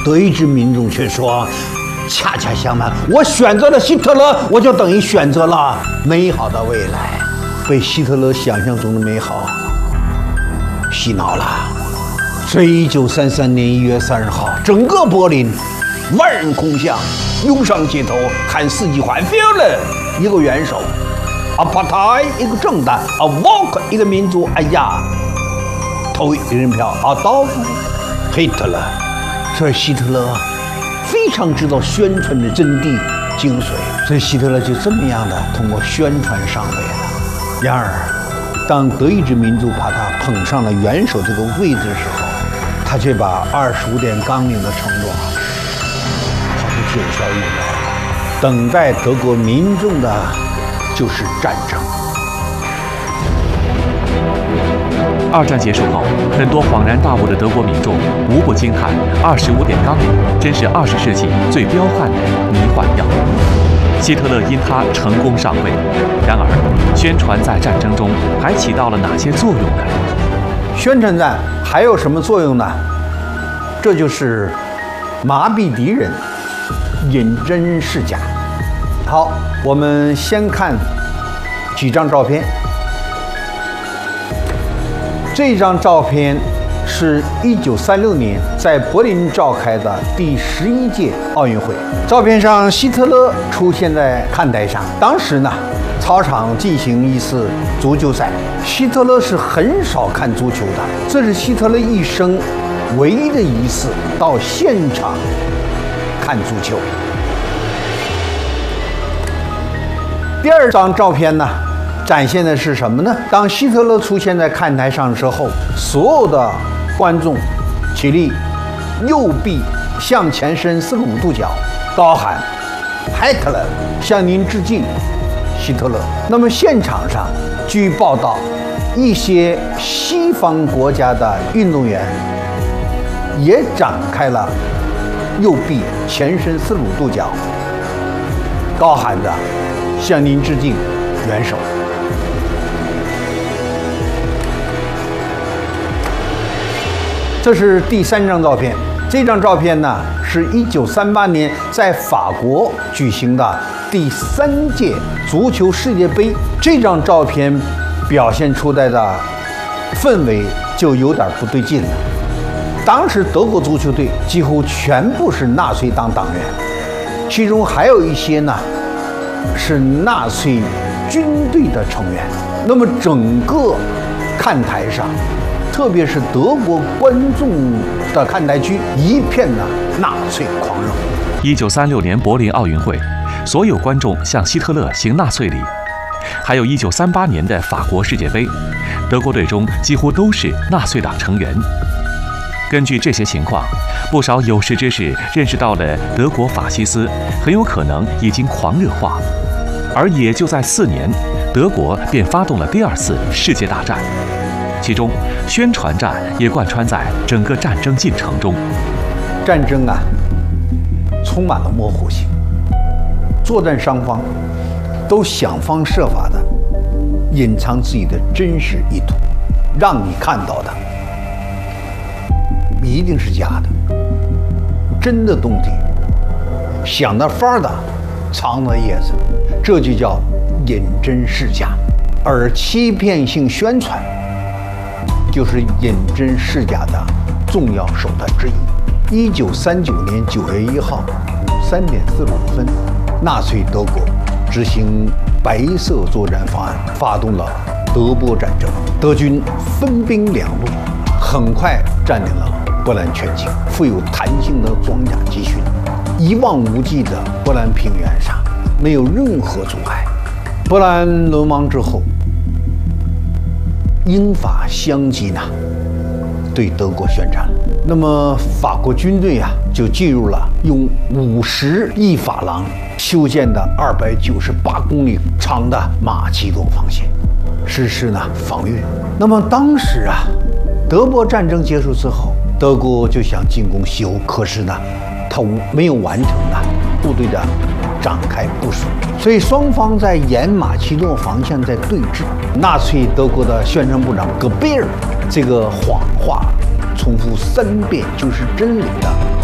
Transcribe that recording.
德意志民众却说，恰恰相反，我选择了希特勒，我就等于选择了美好的未来。被希特勒想象中的美好洗脑了。所以1933年1月30号，整个柏林万人空巷，涌上街头喊4句话 ：Führer 一个元首 ，A Partei 一个政党 ，A Volk 一个民族。哎呀，投一人票 ，Adolf Hitler。所以希特勒非常知道宣传的真谛精髓，所以希特勒就这么样的通过宣传上位了。然而，当德意志民族把他捧上了元首这个位置的时候，他却把25点纲领的承诺抛出九霄云外了。等待德国民众的就是战争。 二战结束后，很多恍然大悟的德国民众无不惊叹：25点纲领真是20世纪最彪悍的迷幻药。希特勒因他成功上位，然而，宣传在战争中还起到了哪些作用呢？ 宣传战还有什么作用呢？这就是麻痹敌人，引真示假。好，我们先看几张照片。这张照片是1936年在柏林召开的第11届奥运会。照片上，希特勒出现在看台上。当时呢，操场进行一次足球赛。希特勒是很少看足球的，这是希特勒一生唯一的一次到现场看足球。第二张照片呢，展现的是什么呢？当希特勒出现在看台上之后，所有的观众起立，右臂向前伸45度角，高喊 Hitler 向您致敬，希特勒。那么现场上，据报道，一些西方国家的运动员也展开了右臂前伸45度角，高喊着向您致敬，元首。这是第3张照片。这张照片呢，是1938年在法国举行的第3届足球世界杯。这张照片表现出来的氛围就有点不对劲了。当时德国足球队几乎全部是纳粹党党员，其中还有一些呢是纳粹军队的成员。那么整个看台上，特别是德国观众的看台区，一片的纳粹狂热。 1936年柏林奥运会，所有观众向希特勒行纳粹礼；还有1938年的法国世界杯，德国队中几乎都是纳粹党成员。根据这些情况，不少有识之士认识到了德国法西斯很有可能已经狂热化，而也就在4年，德国便发动了第2次世界大战。其中，宣传战也贯穿在整个战争进程中。 战争啊，充满了模糊性，作战双方都想方设法的隐藏自己的真实意图，让你看到的一定是假的，真的东西想的法儿的藏的叶子，这就叫引真示假。而欺骗性宣传就是引真示假的重要手段之一。1939年9月1号3点45分，纳粹德国执行白色作战方案，发动了德波战争。德军分兵2路，很快占领了波兰全境。富有弹性的装甲集群，一望无际的波兰平原上没有任何阻碍。波兰沦亡之后，英法相继呢对德国宣战了。那么法国军队啊就进入了用50亿法郎修建的298公里长的马其顿防线，实施呢防御。那么当时啊，德波战争结束之后，德国就想进攻西欧，可是呢它没有完成呢部队的展开部署，所以双方在沿马其顿防线在对峙。纳粹德国的宣传部长戈贝尔这个谎话重复3遍就是真理的